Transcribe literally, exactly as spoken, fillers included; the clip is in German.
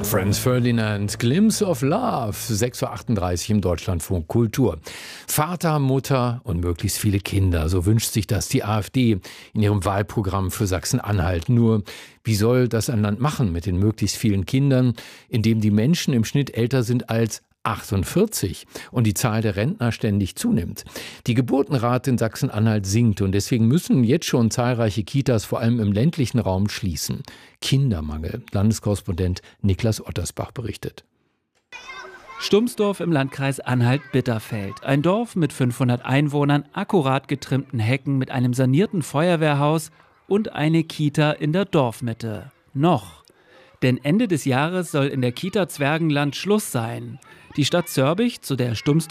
Franz Ferdinand, Glimpse of Love, sechs Uhr achtunddreißig im Deutschlandfunk Kultur. Vater, Mutter und möglichst viele Kinder, so wünscht sich das die AfD in ihrem Wahlprogramm für Sachsen-Anhalt. Nur, wie soll das ein Land machen mit den möglichst vielen Kindern, in dem die Menschen im Schnitt älter sind als achtundvierzig und die Zahl der Rentner ständig zunimmt? Die Geburtenrate in Sachsen-Anhalt sinkt und deswegen müssen jetzt schon zahlreiche Kitas vor allem im ländlichen Raum schließen. Kindermangel. Landeskorrespondent Niklas Ottersbach berichtet. Stumsdorf im Landkreis Anhalt-Bitterfeld. Ein Dorf mit fünfhundert Einwohnern, akkurat getrimmten Hecken mit einem sanierten Feuerwehrhaus und eine Kita in der Dorfmitte. Noch. Denn Ende des Jahres soll in der Kita Zwergenland Schluss sein. Die Stadt Zörbich, zu der Stumsdorf